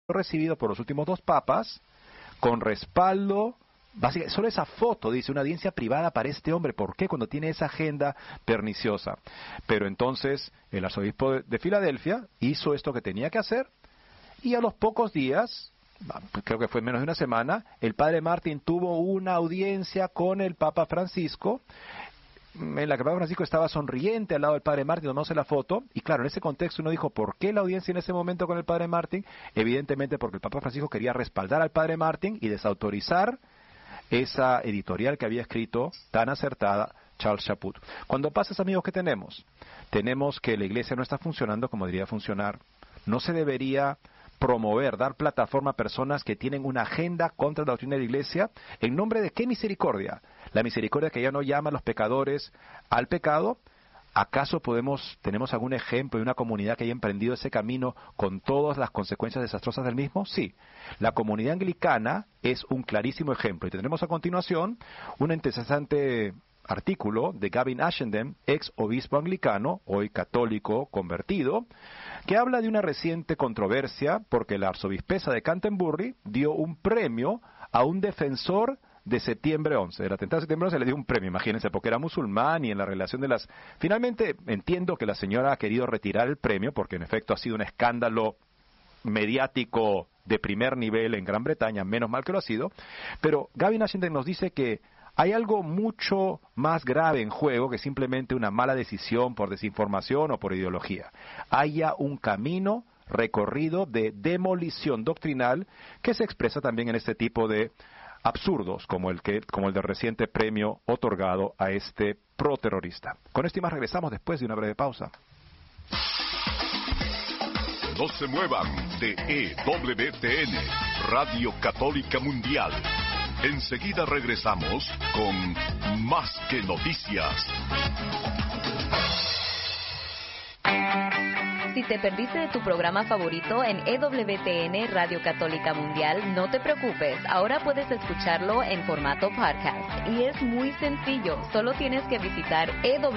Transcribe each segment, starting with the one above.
recibido por los últimos dos papas, con respaldo, básicamente, solo esa foto dice una audiencia privada para este hombre. ¿Por qué? Cuando tiene esa agenda perniciosa. Pero entonces el arzobispo de Filadelfia hizo esto que tenía que hacer, y a los pocos días, creo que fue menos de una semana, el padre Martin tuvo una audiencia con el Papa Francisco, en la que el Papa Francisco estaba sonriente al lado del padre Martin tomándose la foto. Y claro, en ese contexto uno dijo, ¿por qué la audiencia en ese momento con el padre Martin? Evidentemente porque el Papa Francisco quería respaldar al padre Martin y desautorizar esa editorial que había escrito tan acertada Charles Chaput. Cuando pasa eso, amigos, ¿qué tenemos? Tenemos que la iglesia no está funcionando como debería funcionar. No se debería promover, dar plataforma a personas que tienen una agenda contra la doctrina de la iglesia. ¿En nombre de qué misericordia? La misericordia que ya no llama a los pecadores al pecado. ¿Acaso tenemos algún ejemplo de una comunidad que haya emprendido ese camino con todas las consecuencias desastrosas del mismo? Sí. La comunidad anglicana es un clarísimo ejemplo. Y tendremos a continuación un interesante artículo de Gavin Ashenden, ex obispo anglicano, hoy católico convertido, que habla de una reciente controversia porque la arzobispesa de Canterbury dio un premio a un defensor de septiembre 11, del atentado de septiembre 11 le dio un premio, imagínense, porque era musulmán y en la relación de las... Finalmente entiendo que la señora ha querido retirar el premio porque en efecto ha sido un escándalo mediático de primer nivel en Gran Bretaña, menos mal que lo ha sido, pero Gavin Ashenden nos dice que hay algo mucho más grave en juego que simplemente una mala decisión por desinformación o por ideología. Haya un camino recorrido de demolición doctrinal que se expresa también en este tipo de absurdos como el del reciente premio otorgado a este proterrorista. Con esto y más regresamos después de una breve pausa. No se muevan de EWTN, Radio Católica Mundial. Enseguida regresamos con Más que Noticias. Si te perdiste de tu programa favorito en EWTN Radio Católica Mundial, no te preocupes, ahora puedes escucharlo en formato podcast. Y es muy sencillo, solo tienes que visitar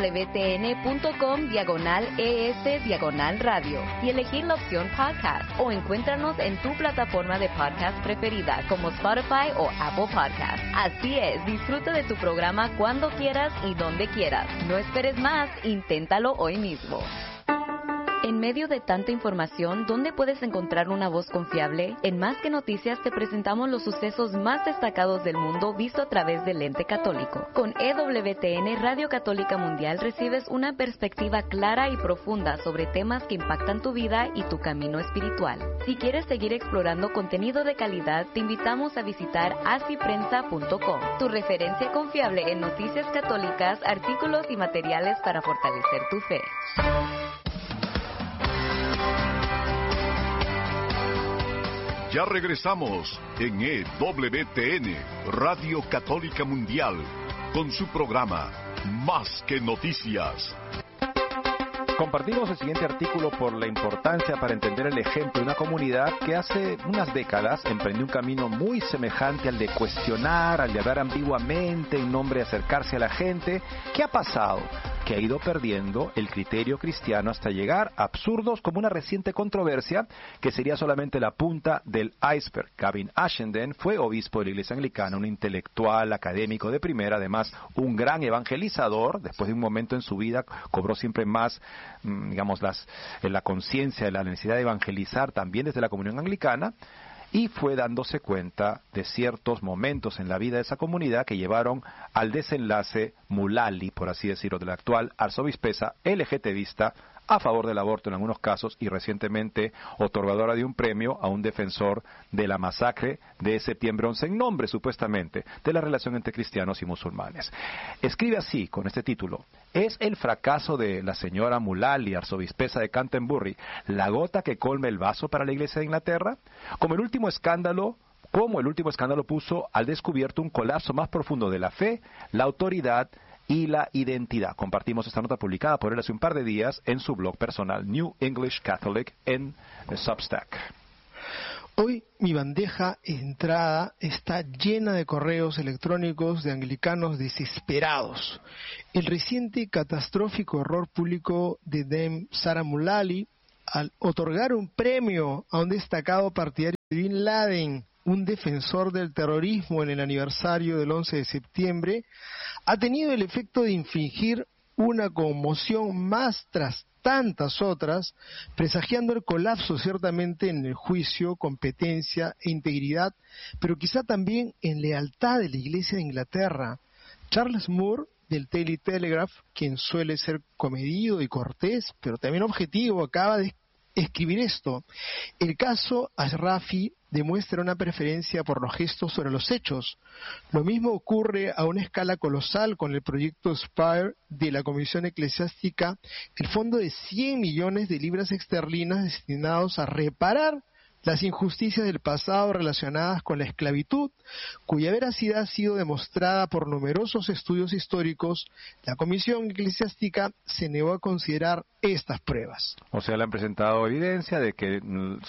ewtn.com/ES/radio y elegir la opción podcast, o encuéntranos en tu plataforma de podcast preferida como Spotify o Apple Podcast. Así es, disfruta de tu programa cuando quieras y donde quieras. No esperes más, inténtalo hoy mismo. En medio de tanta información, ¿dónde puedes encontrar una voz confiable? En Más que Noticias te presentamos los sucesos más destacados del mundo visto a través del lente católico. Con EWTN Radio Católica Mundial recibes una perspectiva clara y profunda sobre temas que impactan tu vida y tu camino espiritual. Si quieres seguir explorando contenido de calidad, te invitamos a visitar asiprensa.com, tu referencia confiable en noticias católicas, artículos y materiales para fortalecer tu fe. Ya regresamos en EWTN, Radio Católica Mundial, con su programa Más que Noticias. Compartimos el siguiente artículo por la importancia para entender el ejemplo de una comunidad que hace unas décadas emprendió un camino muy semejante al de cuestionar, al de hablar ambiguamente en nombre de acercarse a la gente. ¿Qué ha pasado? Que ha ido perdiendo el criterio cristiano hasta llegar a absurdos como una reciente controversia que sería solamente la punta del iceberg. Gavin Ashenden fue obispo de la Iglesia Anglicana, un intelectual, académico de primera, además un gran evangelizador. Después de un momento en su vida cobró siempre más, digamos, la conciencia de la necesidad de evangelizar también desde la comunión anglicana. Y fue dándose cuenta de ciertos momentos en la vida de esa comunidad que llevaron al desenlace Mullally, por así decirlo, de la actual arzobispesa LGTBista a favor del aborto en algunos casos y recientemente otorgadora de un premio a un defensor de la masacre de septiembre 11 en nombre, supuestamente, de la relación entre cristianos y musulmanes. Escribe así, con este título: ¿es el fracaso de la señora Mullally, arzobispesa de Canterbury, la gota que colma el vaso para la Iglesia de Inglaterra? Como el último escándalo puso al descubierto un colapso más profundo de la fe, la autoridad y la identidad. Compartimos esta nota publicada por él hace un par de días en su blog personal, New English Catholic, en Substack. Hoy mi bandeja de entrada está llena de correos electrónicos de anglicanos desesperados. El reciente y catastrófico error público de Dame Sarah Mullally al otorgar un premio a un destacado partidario Bin Laden, un defensor del terrorismo en el aniversario del 11 de septiembre, ha tenido el efecto de infligir una conmoción más tras tantas otras, presagiando el colapso ciertamente en el juicio, competencia e integridad, pero quizá también en lealtad de la Iglesia de Inglaterra. Charles Moore, del Daily Telegraph, quien suele ser comedido y cortés, pero también objetivo, acaba de escribir esto: el caso Ashrafi demuestra una preferencia por los gestos sobre los hechos. Lo mismo ocurre a una escala colosal con el proyecto Spire de la Comisión Eclesiástica, el fondo de 100 millones de libras esterlinas destinados a reparar las injusticias del pasado relacionadas con la esclavitud, cuya veracidad ha sido demostrada por numerosos estudios históricos. La Comisión Eclesiástica se negó a considerar estas pruebas. O sea, le han presentado evidencia de que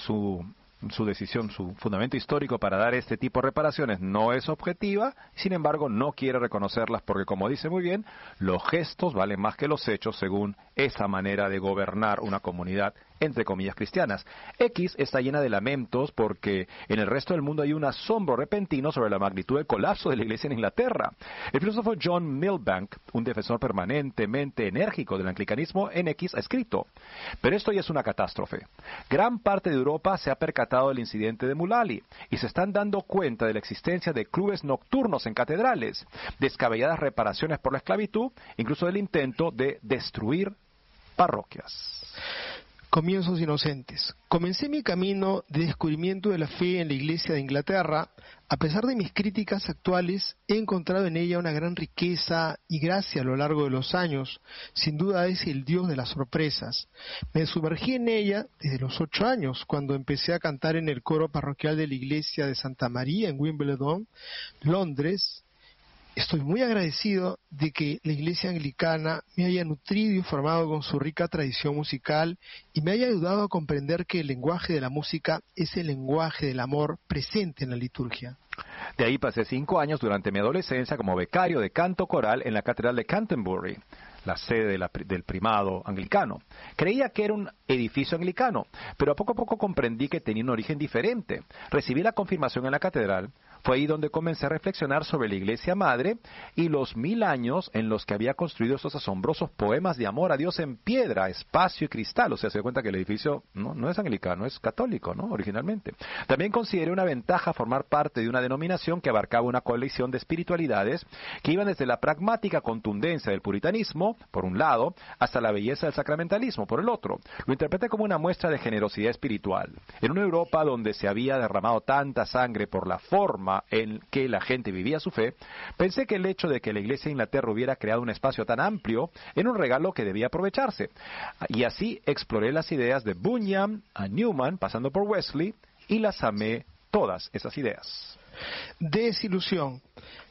su decisión, su fundamento histórico para dar este tipo de reparaciones no es objetiva, sin embargo no quiere reconocerlas porque, como dice muy bien, los gestos valen más que los hechos según esa manera de gobernar una comunidad entre comillas cristianas. X está llena de lamentos porque en el resto del mundo hay un asombro repentino sobre la magnitud del colapso de la iglesia en Inglaterra. El filósofo John Milbank, un defensor permanentemente enérgico del anglicanismo en X, ha escrito: pero esto ya es una catástrofe. Gran parte de Europa se ha percatado del incidente de Mullally y se están dando cuenta de la existencia de clubes nocturnos en catedrales, descabelladas reparaciones por la esclavitud, incluso del intento de destruir parroquias. Comienzos inocentes. Comencé mi camino de descubrimiento de la fe en la Iglesia de Inglaterra. A pesar de mis críticas actuales, he encontrado en ella una gran riqueza y gracia a lo largo de los años. Sin duda es el Dios de las sorpresas. Me sumergí en ella desde los 8 años, cuando empecé a cantar en el coro parroquial de la Iglesia de Santa María en Wimbledon, Londres. Estoy muy agradecido de que la Iglesia Anglicana me haya nutrido y formado con su rica tradición musical y me haya ayudado a comprender que el lenguaje de la música es el lenguaje del amor presente en la liturgia. De ahí pasé 5 años durante mi adolescencia como becario de canto coral en la Catedral de Canterbury, la sede del primado anglicano. Creía que era un edificio anglicano, pero a poco comprendí que tenía un origen diferente. Recibí la confirmación en la catedral. Fue ahí donde comencé a reflexionar sobre la Iglesia Madre y los 1000 años en los que había construido estos asombrosos poemas de amor a Dios en piedra, espacio y cristal. O sea, se da cuenta que el edificio no es anglicano, es católico, ¿no? Originalmente. También consideré una ventaja formar parte de una denominación que abarcaba una coalición de espiritualidades que iban desde la pragmática contundencia del puritanismo, por un lado, hasta la belleza del sacramentalismo, por el otro. Lo interpreté como una muestra de generosidad espiritual. En una Europa donde se había derramado tanta sangre por la forma en que la gente vivía su fe, pensé que el hecho de que la Iglesia de Inglaterra hubiera creado un espacio tan amplio era un regalo que debía aprovecharse. Y así exploré las ideas de Bunyan a Newman, pasando por Wesley, y las amé todas esas ideas. Desilusión.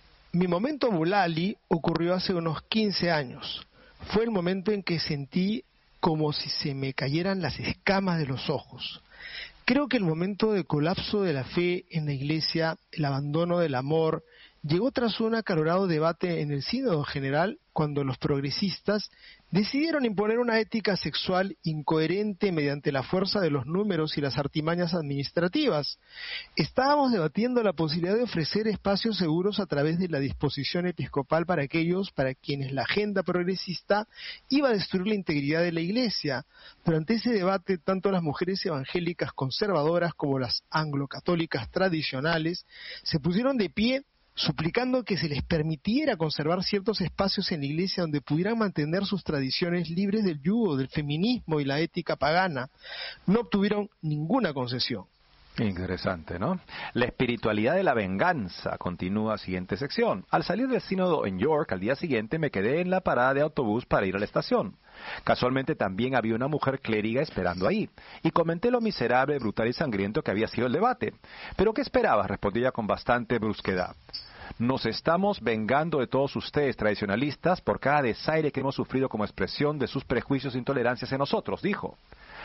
Mi momento Mullally ocurrió hace unos 15 años. Fue el momento en que sentí como si se me cayeran las escamas de los ojos. Creo que el momento de colapso de la fe en la Iglesia, el abandono del amor, llegó tras un acalorado debate en el Sínodo General, cuando los progresistas decidieron imponer una ética sexual incoherente mediante la fuerza de los números y las artimañas administrativas. Estábamos debatiendo la posibilidad de ofrecer espacios seguros a través de la disposición episcopal para aquellos para quienes la agenda progresista iba a destruir la integridad de la Iglesia. Durante ese debate, tanto las mujeres evangélicas conservadoras como las anglocatólicas tradicionales se pusieron de pie suplicando que se les permitiera conservar ciertos espacios en la Iglesia donde pudieran mantener sus tradiciones libres del yugo del feminismo y la ética pagana. No obtuvieron ninguna concesión. Interesante, ¿no? La espiritualidad de la venganza continúa siguiente sección. Al salir del sínodo en York, al día siguiente me quedé en la parada de autobús para ir a la estación. Casualmente también había una mujer clériga esperando ahí, y comenté lo miserable, brutal y sangriento que había sido el debate. ¿Pero qué esperabas?, respondí ella con bastante brusquedad. Nos estamos vengando de todos ustedes, tradicionalistas, por cada desaire que hemos sufrido como expresión de sus prejuicios e intolerancias en nosotros, dijo.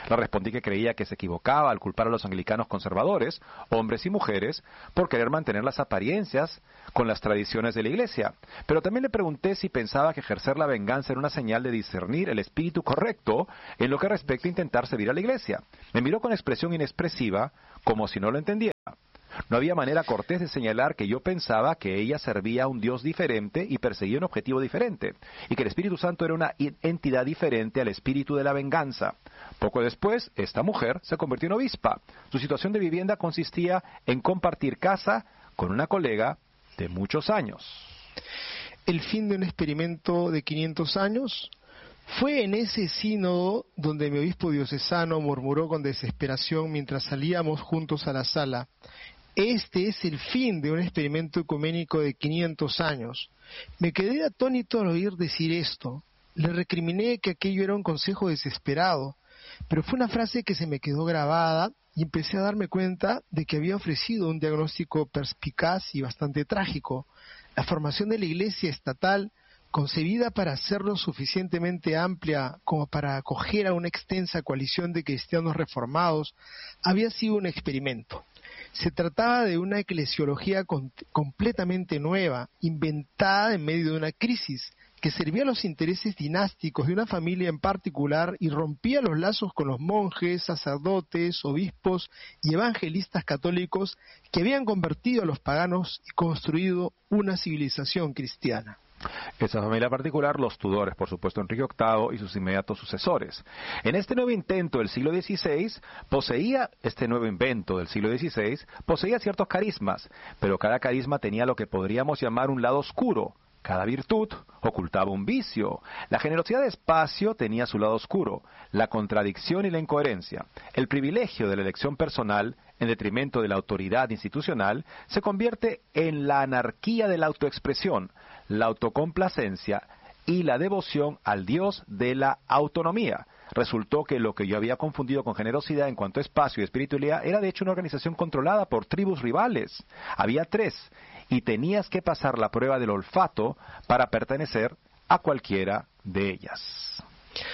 Le respondí que creía que se equivocaba al culpar a los anglicanos conservadores, hombres y mujeres, por querer mantener las apariencias con las tradiciones de la Iglesia. Pero también le pregunté si pensaba que ejercer la venganza era una señal de discernir el espíritu correcto en lo que respecta a intentar servir a la Iglesia. Me miró con expresión inexpresiva, como si no lo entendiera. No había manera cortés de señalar que yo pensaba que ella servía a un Dios diferente y perseguía un objetivo diferente, y que el Espíritu Santo era una entidad diferente al espíritu de la venganza. Poco después, esta mujer se convirtió en obispa. Su situación de vivienda consistía en compartir casa con una colega de muchos años. El fin de un experimento de 500 años. Fue en ese sínodo donde mi obispo diocesano murmuró con desesperación mientras salíamos juntos a la sala: este es el fin de un experimento ecuménico de 500 años. Me quedé atónito al oír decir esto. Le recriminé que aquello era un consejo desesperado, pero fue una frase que se me quedó grabada y empecé a darme cuenta de que había ofrecido un diagnóstico perspicaz y bastante trágico. La formación de la Iglesia estatal, concebida para ser lo suficientemente amplia como para acoger a una extensa coalición de cristianos reformados, había sido un experimento. Se trataba de una eclesiología completamente nueva, inventada en medio de una crisis, que servía a los intereses dinásticos de una familia en particular y rompía los lazos con los monjes, sacerdotes, obispos y evangelistas católicos que habían convertido a los paganos y construido una civilización cristiana. Esa familia particular, los Tudores, por supuesto, Enrique VIII y sus inmediatos sucesores. En este nuevo invento del siglo XVI, poseía ciertos carismas, pero cada carisma tenía lo que podríamos llamar un lado oscuro. Cada virtud ocultaba un vicio. La generosidad de espacio tenía su lado oscuro, la contradicción y la incoherencia. El privilegio de la elección personal, en detrimento de la autoridad institucional, se convierte en la anarquía de la autoexpresión, la autocomplacencia y la devoción al Dios de la autonomía. Resultó que lo que yo había confundido con generosidad en cuanto a espacio y espiritualidad era de hecho una organización controlada por tribus rivales. Había 3, y tenías que pasar la prueba del olfato para pertenecer a cualquiera de ellas.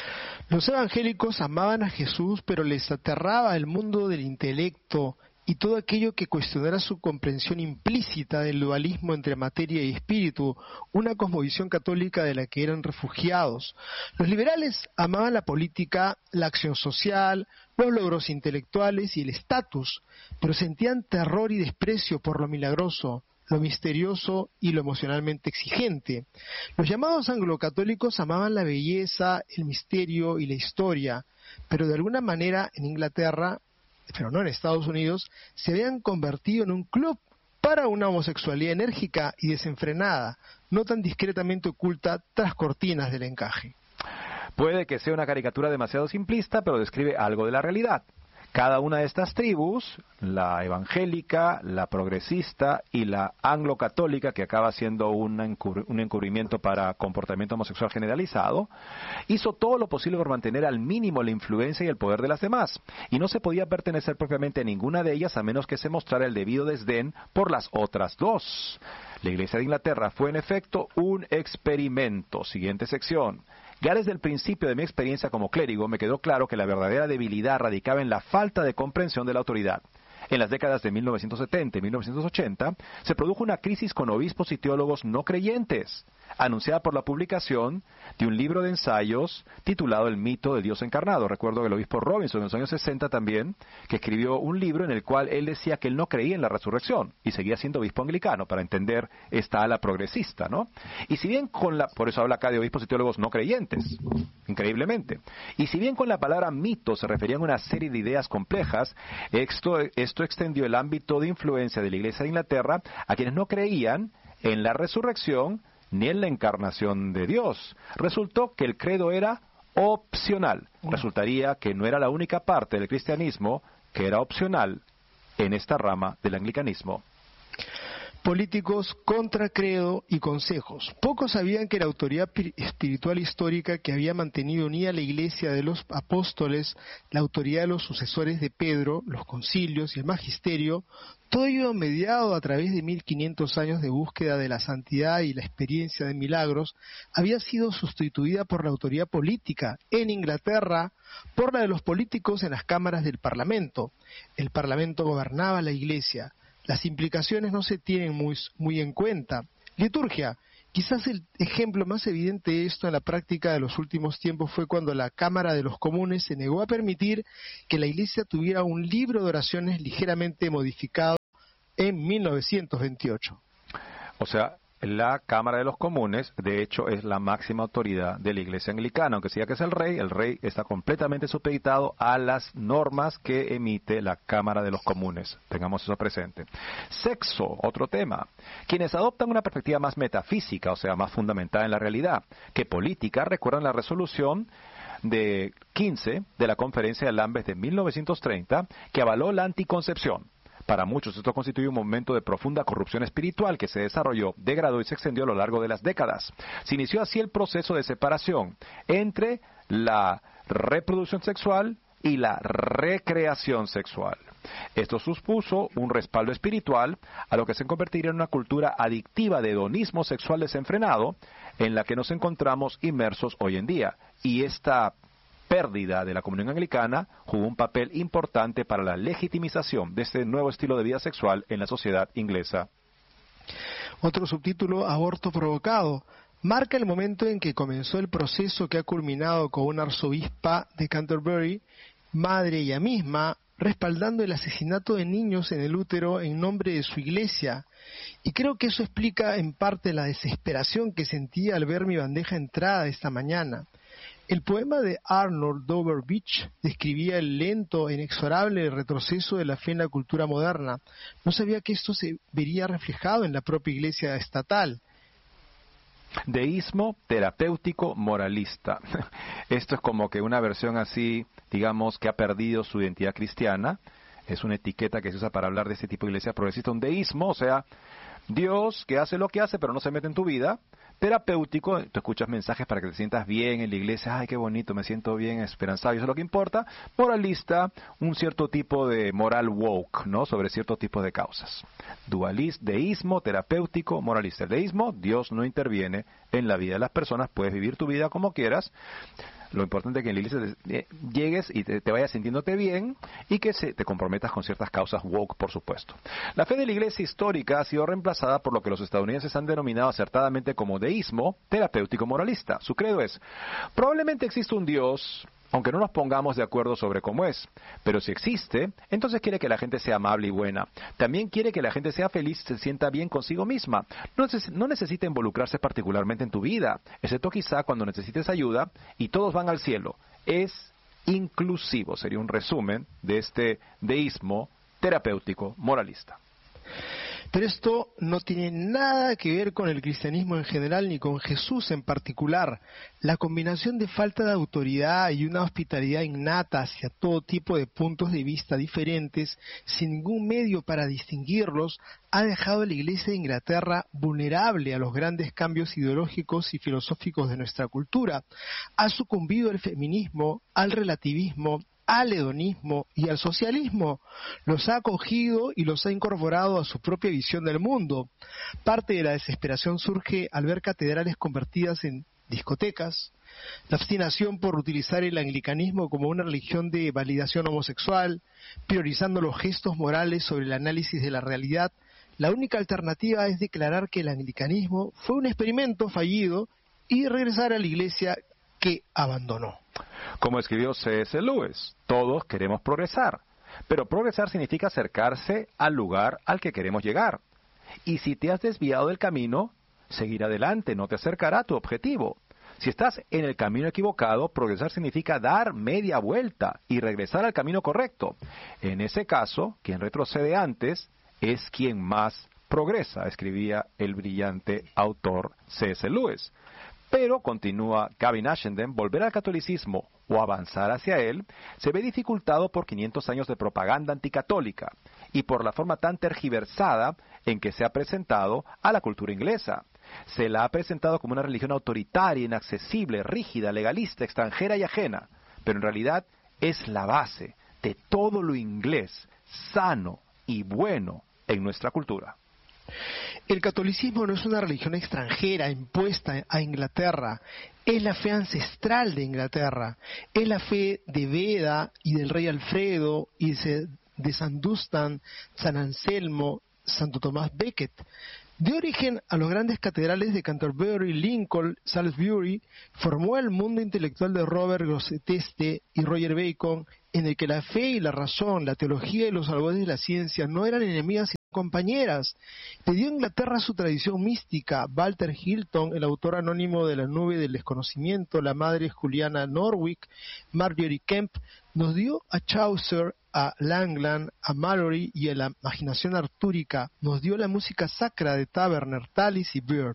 Los evangélicos amaban a Jesús, pero les aterraba el mundo del intelecto y todo aquello que cuestionara su comprensión implícita del dualismo entre materia y espíritu, una cosmovisión católica de la que eran refugiados. Los liberales amaban la política, la acción social, los logros intelectuales y el estatus, pero sentían terror y desprecio por lo milagroso, lo misterioso y lo emocionalmente exigente. Los llamados anglocatólicos amaban la belleza, el misterio y la historia, pero de alguna manera en Inglaterra, pero no en Estados Unidos, se habían convertido en un club para una homosexualidad enérgica y desenfrenada, no tan discretamente oculta tras cortinas del encaje. Puede que sea una caricatura demasiado simplista, pero describe algo de la realidad. Cada una de estas tribus, la evangélica, la progresista y la anglo-católica, que acaba siendo un encubrimiento para comportamiento homosexual generalizado, hizo todo lo posible por mantener al mínimo la influencia y el poder de las demás, y no se podía pertenecer propiamente a ninguna de ellas a menos que se mostrara el debido desdén por las otras 2. La Iglesia de Inglaterra fue en efecto un experimento. Siguiente sección. Ya desde el principio de mi experiencia como clérigo me quedó claro que la verdadera debilidad radicaba en la falta de comprensión de la autoridad. En las décadas de 1970 y 1980 se produjo una crisis con obispos y teólogos no creyentes, anunciada por la publicación de un libro de ensayos titulado El mito de Dios encarnado. Recuerdo que el obispo Robinson en los años 60 también, que escribió un libro en el cual él decía que él no creía en la resurrección y seguía siendo obispo anglicano, para entender esta ala progresista, ¿no? Y si bien por eso habla acá de obispos y teólogos no creyentes, increíblemente. Y si bien con la palabra mito se referían a una serie de ideas complejas, esto extendió el ámbito de influencia de la Iglesia de Inglaterra a quienes no creían en la resurrección ni en la encarnación de Dios. Resultó que el credo era opcional. Resultaría que no era la única parte del cristianismo que era opcional en esta rama del anglicanismo. políticos contra credo y consejos. Pocos sabían que la autoridad espiritual histórica que había mantenido unida la Iglesia de los apóstoles, la autoridad de los sucesores de Pedro, los concilios y el magisterio, todo ello mediado a través de 1500 años de búsqueda de la santidad y la experiencia de milagros, había sido sustituida por la autoridad política en Inglaterra, por la de los políticos en las cámaras del Parlamento. El Parlamento gobernaba la Iglesia. Las implicaciones no se tienen muy en cuenta. Liturgia. Quizás el ejemplo más evidente de esto en la práctica de los últimos tiempos fue cuando la Cámara de los Comunes se negó a permitir que la Iglesia tuviera un libro de oraciones ligeramente modificado en 1928. O sea, la Cámara de los Comunes, de hecho, es la máxima autoridad de la Iglesia Anglicana. Aunque sea que es el rey está completamente supeditado a las normas que emite la Cámara de los Comunes. Tengamos eso presente. Sexo, otro tema. Quienes adoptan una perspectiva más metafísica, o sea, más fundamentada en la realidad, que política, recuerdan la resolución de 15 de la Conferencia de Lambeth de 1930, que avaló la anticoncepción. Para muchos esto constituye un momento de profunda corrupción espiritual que se desarrolló, degradó y se extendió a lo largo de las décadas. Se inició así el proceso de separación entre la reproducción sexual y la recreación sexual. Esto supuso un respaldo espiritual a lo que se convertiría en una cultura adictiva de hedonismo sexual desenfrenado en la que nos encontramos inmersos hoy en día. Y esta pérdida de la comunión anglicana jugó un papel importante para la legitimización de este nuevo estilo de vida sexual en la sociedad inglesa. Otro subtítulo, aborto provocado, marca el momento en que comenzó el proceso que ha culminado con una arzobispa de Canterbury, madre ella misma, respaldando el asesinato de niños en el útero en nombre de su iglesia. Y creo que eso explica en parte la desesperación que sentía al ver mi bandeja entrada esta mañana. El poema de Arnold Dover Beach describía el lento e inexorable retroceso de la fe en la cultura moderna. No sabía que esto se vería reflejado en la propia iglesia estatal. Deísmo terapéutico moralista. Esto es como que una versión así, digamos, que ha perdido su identidad cristiana. Es una etiqueta que se usa para hablar de este tipo de iglesia progresista. Un deísmo, o sea, Dios que hace lo que hace pero no se mete en tu vida. Terapéutico, tú escuchas mensajes para que te sientas bien en la iglesia, ay qué bonito, me siento bien, esperanzado, y eso es lo que importa. Moralista, un cierto tipo de moral woke, ¿no? Sobre cierto tipo de causas. Deísmo, terapéutico, moralista. El deísmo, Dios no interviene en la vida de las personas, puedes vivir tu vida como quieras. Lo importante es que en la iglesia llegues y te vayas sintiéndote bien y que te comprometas con ciertas causas woke, por supuesto. La fe de la iglesia histórica ha sido reemplazada por lo que los estadounidenses han denominado acertadamente como deísmo terapéutico moralista. Su credo es, probablemente existe un Dios, aunque no nos pongamos de acuerdo sobre cómo es, pero si existe, entonces quiere que la gente sea amable y buena. También quiere que la gente sea feliz, se sienta bien consigo misma. No necesita involucrarse particularmente en tu vida, excepto quizá cuando necesites ayuda y todos van al cielo. Es inclusivo, sería un resumen de este deísmo terapéutico moralista. Pero esto no tiene nada que ver con el cristianismo en general ni con Jesús en particular. La combinación de falta de autoridad y una hospitalidad innata hacia todo tipo de puntos de vista diferentes, sin ningún medio para distinguirlos, ha dejado a la Iglesia de Inglaterra vulnerable a los grandes cambios ideológicos y filosóficos de nuestra cultura. Ha sucumbido al feminismo, al relativismo, al hedonismo y al socialismo. Los ha acogido y los ha incorporado a su propia visión del mundo. Parte de la desesperación surge al ver catedrales convertidas en discotecas, la obstinación por utilizar el anglicanismo como una religión de validación homosexual, priorizando los gestos morales sobre el análisis de la realidad. La única alternativa es declarar que el anglicanismo fue un experimento fallido y regresar a la iglesia que abandonó. Como escribió C.S. Lewis, todos queremos progresar, pero progresar significa acercarse al lugar al que queremos llegar. Y si te has desviado del camino, seguir adelante no te acercará a tu objetivo. Si estás en el camino equivocado, progresar significa dar media vuelta y regresar al camino correcto. En ese caso, quien retrocede antes es quien más progresa, escribía el brillante autor C.S. Lewis. Pero, continúa Gavin Ashenden, volver al catolicismo o avanzar hacia él, se ve dificultado por 500 años de propaganda anticatólica y por la forma tan tergiversada en que se ha presentado a la cultura inglesa. Se la ha presentado como una religión autoritaria, inaccesible, rígida, legalista, extranjera y ajena, pero en realidad es la base de todo lo inglés, sano y bueno en nuestra cultura. El catolicismo no es una religión extranjera impuesta a Inglaterra, es la fe ancestral de Inglaterra, es la fe de Beda y del rey Alfredo y de San Dunstan, San Anselmo, Santo Tomás Becket. De origen a los grandes catedrales de Canterbury, Lincoln, Salisbury, formó el mundo intelectual de Robert Grosseteste y Roger Bacon, en el que la fe y la razón, la teología y los albores de la ciencia no eran enemigas sino compañeras. Le dio a Inglaterra su tradición mística. Walter Hilton, el autor anónimo de La nube del desconocimiento, la madre Juliana Norwick, Marjorie Kemp, nos dio a Chaucer, a Langland, a Malory y a la imaginación artúrica. Nos dio la música sacra de Taverner, Tallis y Byrd.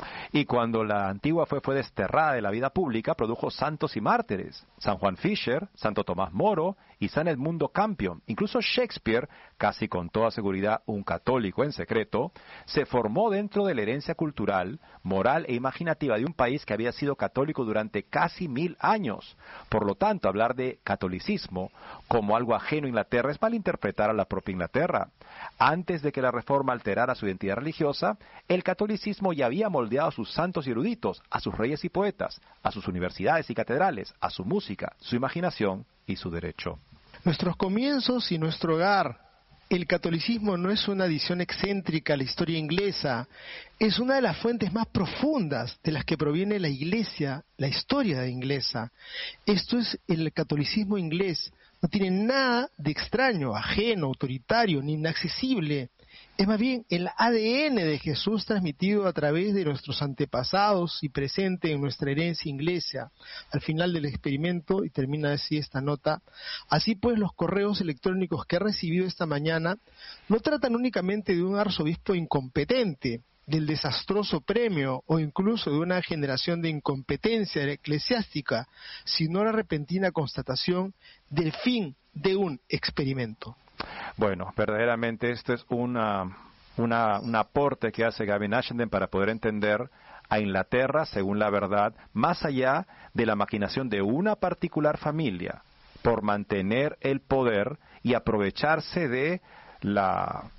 Y cuando la antigua fue desterrada de la vida pública, produjo santos y mártires. San Juan Fisher, Santo Tomás Moro y San Edmundo Campion. Incluso Shakespeare, casi con toda seguridad un católico en secreto, se formó dentro de la herencia cultural, moral e imaginativa de un país que había sido católico durante casi 1000 años. Por lo tanto, hablar de catolicismo como algo ajeno a Inglaterra es malinterpretar a la propia Inglaterra. Antes de que la Reforma alterara su identidad religiosa, el catolicismo ya había moldeado a sus santos y eruditos, a sus reyes y poetas, a sus universidades y catedrales, a su música, su imaginación y su derecho. Nuestros comienzos y nuestro hogar. El catolicismo no es una adición excéntrica a la historia inglesa, es una de las fuentes más profundas de las que proviene la Iglesia, la historia inglesa. Esto es el catolicismo inglés. No tiene nada de extraño, ajeno, autoritario, ni inaccesible. Es más bien el ADN de Jesús transmitido a través de nuestros antepasados y presente en nuestra herencia inglesa. Al final del experimento, y termina así esta nota, así pues los correos electrónicos que he recibido esta mañana no tratan únicamente de un arzobispo incompetente, del desastroso premio o incluso de una generación de incompetencia eclesiástica, sino la repentina constatación del fin de un experimento. Bueno, verdaderamente esto es un aporte que hace Gavin Ashenden para poder entender a Inglaterra según la verdad, más allá de la maquinación de una particular familia por mantener el poder y aprovecharse de la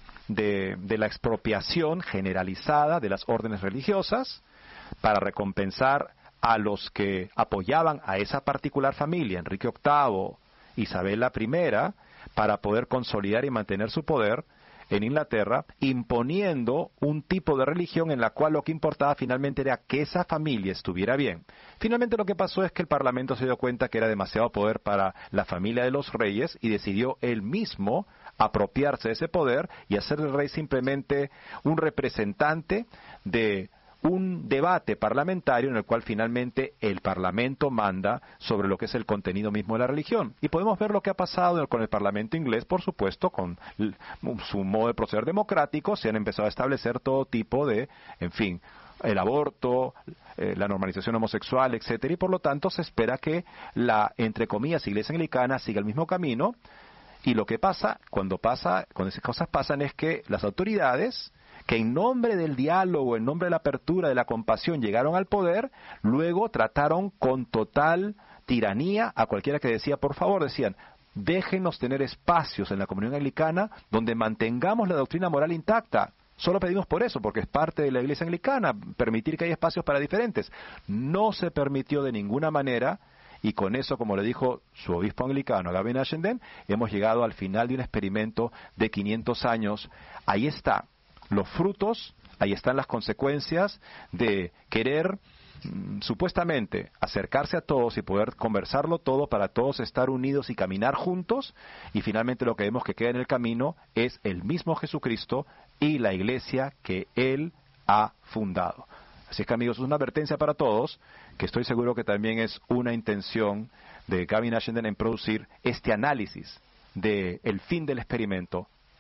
expropiación generalizada de las órdenes religiosas para recompensar a los que apoyaban a esa particular familia, Enrique VIII, Isabel I, para poder consolidar y mantener su poder en Inglaterra, imponiendo un tipo de religión en la cual lo que importaba finalmente era que esa familia estuviera bien. Finalmente lo que pasó es que el Parlamento se dio cuenta que era demasiado poder para la familia de los reyes y decidió él mismo apropiarse de ese poder y hacer del rey simplemente un representante de un debate parlamentario en el cual finalmente el Parlamento manda sobre lo que es el contenido mismo de la religión. Y podemos ver lo que ha pasado con el Parlamento inglés, por supuesto, con su modo de proceder democrático. Se han empezado a establecer todo tipo de, en fin, el aborto, la normalización homosexual, etcétera, y por lo tanto se espera que la, entre comillas, Iglesia Anglicana siga el mismo camino. Y lo que pasa, cuando esas cosas pasan, es que las autoridades, que en nombre del diálogo, en nombre de la apertura, de la compasión, llegaron al poder, luego trataron con total tiranía a cualquiera que decía, por favor, decían, déjenos tener espacios en la comunión anglicana donde mantengamos la doctrina moral intacta. Solo pedimos por eso, porque es parte de la Iglesia Anglicana, permitir que haya espacios para diferentes. No se permitió de ninguna manera. Y con eso, como le dijo su obispo anglicano, Gavin Ashenden, hemos llegado al final de un experimento de 500 años. Ahí está los frutos, ahí están las consecuencias de querer supuestamente acercarse a todos y poder conversarlo todo para todos estar unidos y caminar juntos, y finalmente lo que vemos que queda en el camino es el mismo Jesucristo y la iglesia que Él ha fundado. Así es que, amigos, es una advertencia para todos, que estoy seguro que también es una intención de Gavin Ashenden en producir este análisis del fin del experimento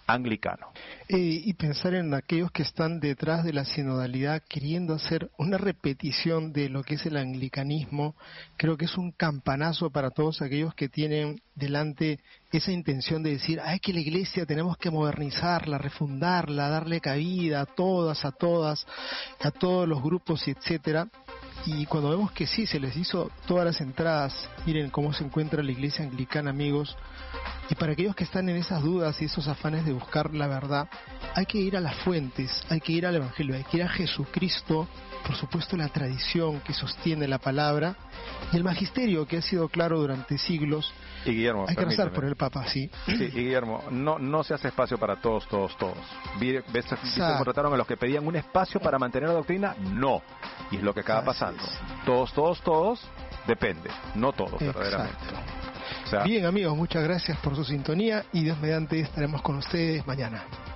anglicano. Y pensar en aquellos que están detrás de la sinodalidad queriendo hacer una repetición de lo que es el anglicanismo, creo que es un campanazo para todos aquellos que tienen delante esa intención de decir, que la iglesia tenemos que modernizarla, refundarla, darle cabida a todas, a todos los grupos, etcétera. Y cuando vemos que sí, se les hizo todas las entradas, miren cómo se encuentra la iglesia anglicana, amigos. Y para aquellos que están en esas dudas y esos afanes de buscar la verdad, hay que ir a las fuentes, hay que ir al Evangelio, hay que ir a Jesucristo, por supuesto la tradición que sostiene la palabra y el magisterio que ha sido claro durante siglos. Y Guillermo, hay que rezar por el Papa, sí. Sí, y Guillermo, no se hace espacio para todos. ¿Ves cómo trataron a los que pedían un espacio para mantener la doctrina? No. Y es lo que acaba pasando. Todos, depende. No todos, verdaderamente. Bien, amigos, muchas gracias por su sintonía y Dios mediante estaremos con ustedes mañana.